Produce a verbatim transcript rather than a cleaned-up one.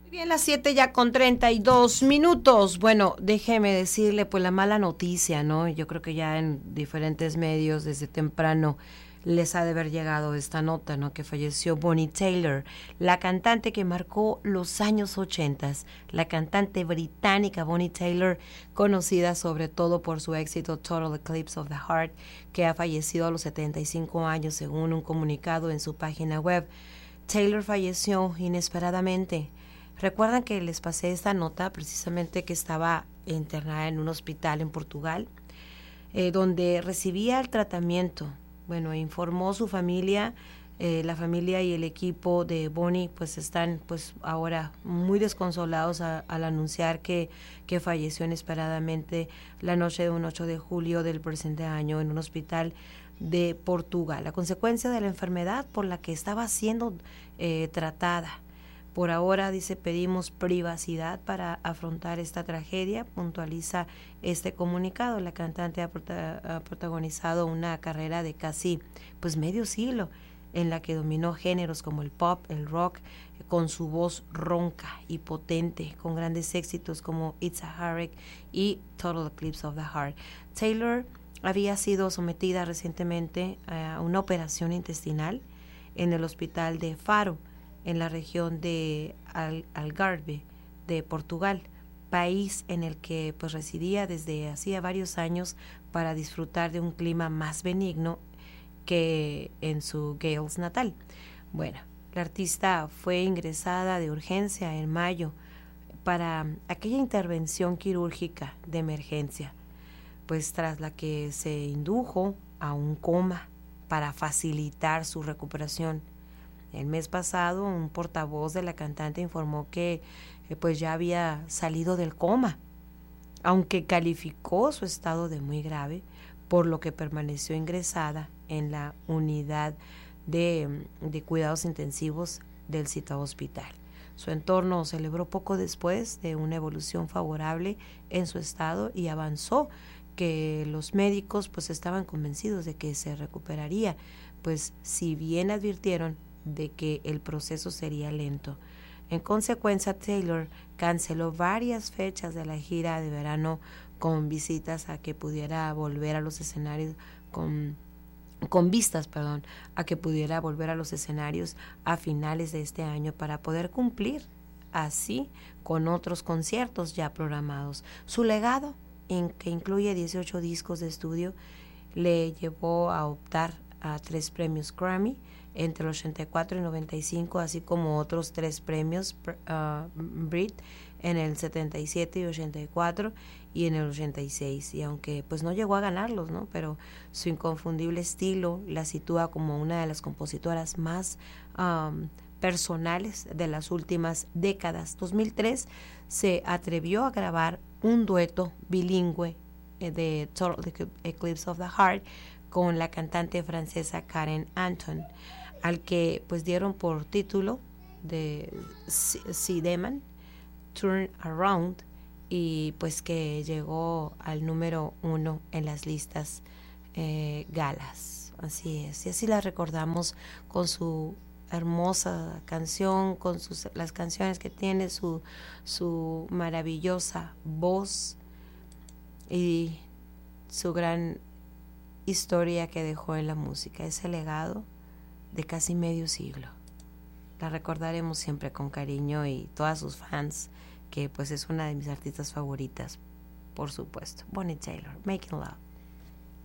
Bien, las siete ya con treinta y dos minutos. Bueno, déjeme decirle, pues la mala noticia, ¿no? Yo creo que ya en diferentes medios desde temprano les ha de haber llegado esta nota, ¿no? Que falleció Bonnie Tyler, la cantante que marcó los años ochentas, la cantante británica Bonnie Tyler, conocida sobre todo por su éxito Total Eclipse of the Heart, que ha fallecido a los setenta y cinco años según un comunicado en su página web. Taylor falleció inesperadamente. Recuerdan que les pasé esta nota precisamente que estaba internada en un hospital en Portugal, eh, donde recibía el tratamiento. Bueno, informó su familia, eh, la familia y el equipo de Bonnie pues están pues ahora muy desconsolados a, al anunciar que, que falleció inesperadamente la noche de un ocho de julio del presente año en un hospital de Portugal, a consecuencia de la enfermedad por la que estaba siendo eh, tratada. Por ahora, dice, pedimos privacidad para afrontar esta tragedia, puntualiza este comunicado. La cantante ha, prota- ha protagonizado una carrera de casi pues medio siglo en la que dominó géneros como el pop, el rock, con su voz ronca y potente, con grandes éxitos como It's a Hurricane y Total Eclipse of the Heart. Taylor había sido sometida recientemente a una operación intestinal en el hospital de Faro, en la región de Al- Algarve de Portugal, país en el que pues residía desde hacía varios años para disfrutar de un clima más benigno que en su Gales natal. Bueno, la artista fue ingresada de urgencia en mayo para aquella intervención quirúrgica de emergencia, pues tras la que se indujo a un coma para facilitar su recuperación. El mes pasado, un portavoz de la cantante informó que eh, pues ya había salido del coma, aunque calificó su estado de muy grave, por lo que permaneció ingresada en la unidad de, de cuidados intensivos del citado hospital. Su entorno celebró poco después de una evolución favorable en su estado y avanzó que los médicos pues estaban convencidos de que se recuperaría, pues si bien advirtieron de que el proceso sería lento. En consecuencia, Taylor canceló varias fechas de la gira de verano con visitas a que pudiera volver a los escenarios con con vistas, perdón, a que pudiera volver a los escenarios a finales de este año para poder cumplir así con otros conciertos ya programados. Su legado, en que incluye dieciocho discos de estudio, le llevó a optar a tres premios Grammy entre el ochenta y cuatro y noventa y cinco, así como otros tres premios uh, Brit en el setenta y siete y ochenta y cuatro y en el ochenta y seis, y aunque pues no llegó a ganarlos, ¿no? Pero su inconfundible estilo la sitúa como una de las compositoras más um, personales de las últimas décadas. dos mil tres se atrevió a grabar un dueto bilingüe de Total Eclipse of the Heart con la cantante francesa Karen Anton, al que pues dieron por título de Sideman, Turn Around, y pues que llegó al número uno en las listas eh, galas. Así es, y así la recordamos con su hermosa canción, con sus, las canciones que tiene, su, su maravillosa voz y su gran historia que dejó en la música, ese legado de casi medio siglo. La recordaremos siempre con cariño, y todas sus fans, que pues es una de mis artistas favoritas, por supuesto. Bonnie Tyler, Making Love.